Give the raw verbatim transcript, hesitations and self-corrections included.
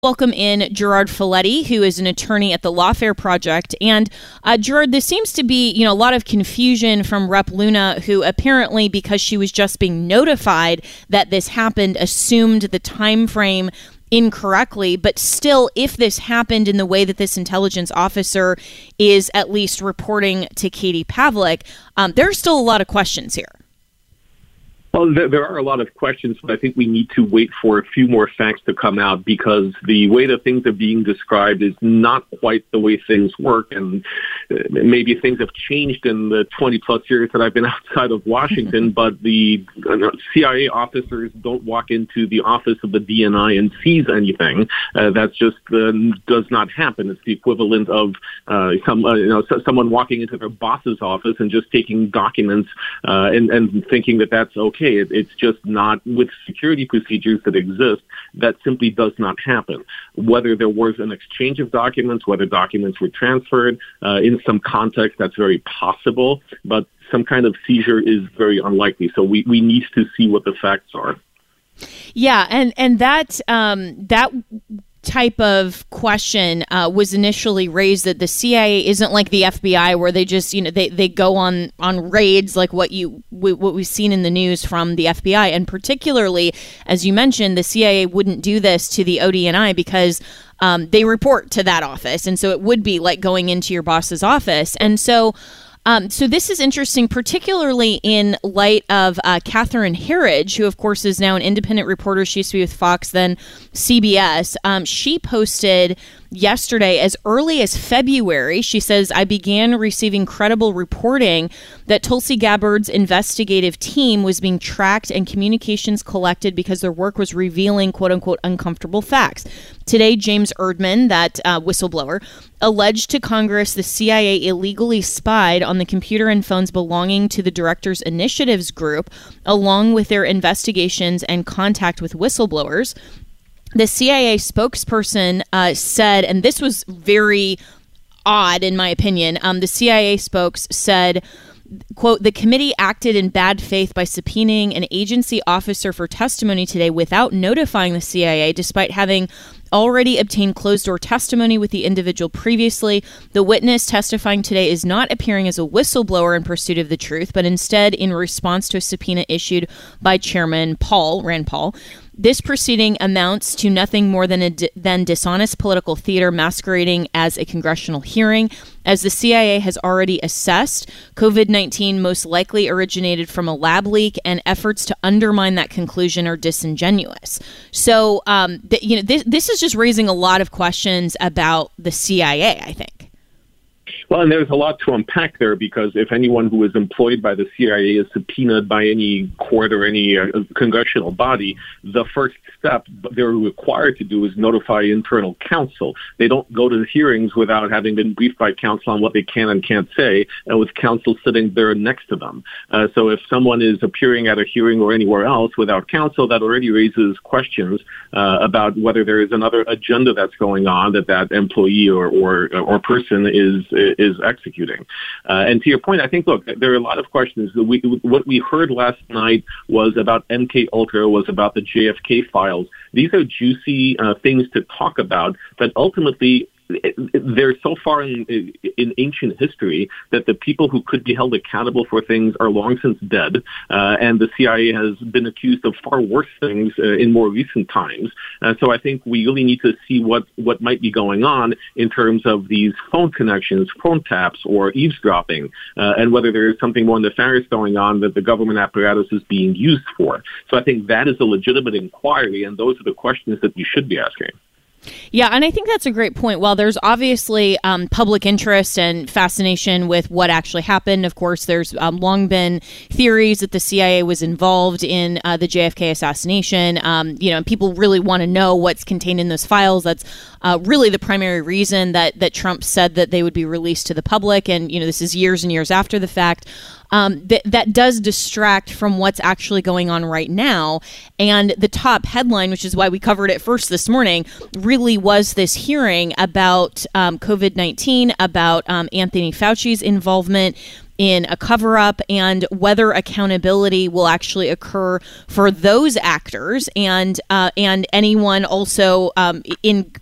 Welcome in Gerard Filitti, who is an attorney at the Lawfare Project. And uh, Gerard, there seems to be, you know, a lot of confusion from Rep Luna, who apparently, because she was just being notified that this happened, assumed the time frame incorrectly. But still, if this happened in the way that this intelligence officer is at least reporting to Katie Pavlik, um, there are still a lot of questions here. Well, there, there are a lot of questions, but I think we need to wait for a few more facts to come out, because the way that things are being described is not quite the way things work. And uh, maybe things have changed in the twenty plus years that I've been outside of Washington, but the uh, C I A officers don't walk into the office of the D N I and seize anything. Uh, that's just uh, does not happen. It's the equivalent of uh, some, uh, you know, so, someone walking into their boss's office and just taking documents uh, and, and thinking that that's okay. It's just not, with security procedures that exist, that simply does not happen. Whether there was an exchange of documents, whether documents were transferred, uh, in some context, that's very possible, but some kind of seizure is very unlikely. So we, we need to see what the facts are. Yeah, and, and that um, that type of question uh, was initially raised that the C I A isn't like the F B I, where they just, you know, they, they go on, on raids like what you w- what we've seen in the news from the F B I. And particularly, as you mentioned, the C I A wouldn't do this to the O D N I because um, they report to that office. And so it would be like going into your boss's office. And so Um, so this is interesting, particularly in light of uh, Catherine Herridge, who, of course, is now an independent reporter. She used to be with Fox, then C B S. Um, she posted yesterday, as early as February, she says, I began receiving credible reporting that Tulsi Gabbard's investigative team was being tracked and communications collected because their work was revealing, quote unquote, uncomfortable facts. Today, James Erdman, that uh, whistleblower, alleged to Congress the C I A illegally spied on the computer and phones belonging to the Directors Initiatives Group, along with their investigations and contact with whistleblowers. The C I A spokesperson uh, said, and this was very odd in my opinion, um, the C I A spokes said, quote, the committee acted in bad faith by subpoenaing an agency officer for testimony today without notifying the C I A, despite having already obtained closed-door testimony with the individual previously. The witness testifying today is not appearing as a whistleblower in pursuit of the truth, but instead in response to a subpoena issued by Chairman Paul, Rand Paul. This proceeding amounts to nothing more than a d- than dishonest political theater masquerading as a congressional hearing. As the C I A has already assessed, COVID nineteen most likely originated from a lab leak, and efforts to undermine that conclusion are disingenuous. So, um, th- you know, this, this is just raising a lot of questions about the C I A, I think. Well, and there's a lot to unpack there, because if anyone who is employed by the C I A is subpoenaed by any court or any uh, congressional body, the first step they're required to do is notify internal counsel. They don't go to the hearings without having been briefed by counsel on what they can and can't say, and with counsel sitting there next to them. Uh, so if someone is appearing at a hearing or anywhere else without counsel, that already raises questions uh, about whether there is another agenda that's going on that that employee or or, or person is is executing. Uh, and to your point, I think, look, there are a lot of questions. We, what we heard last night was about M K Ultra, was about the J F K files. These are juicy uh, things to talk about, but ultimately they're so far in, in ancient history that the people who could be held accountable for things are long since dead, uh, and the C I A has been accused of far worse things uh, in more recent times. Uh, so I think we really need to see what, what might be going on in terms of these phone connections, phone taps, or eavesdropping, uh, and whether there is something more nefarious going on that the government apparatus is being used for. So I think that is a legitimate inquiry, and those are the questions that we should be asking. Yeah, and I think that's a great point. While there's obviously um, public interest and fascination with what actually happened, of course, there's um, long been theories that the C I A was involved in uh, the J F K assassination. Um, you know, people really want to know what's contained in those files. That's uh, really the primary reason that that Trump said that they would be released to the public. And, you know, this is years and years after the fact. Um, th- that does distract from what's actually going on right now. And the top headline, which is why we covered it first this morning, really was this hearing about um, COVID nineteen, about um, Anthony Fauci's involvement in a cover-up, and whether accountability will actually occur for those actors and uh, and anyone also um, in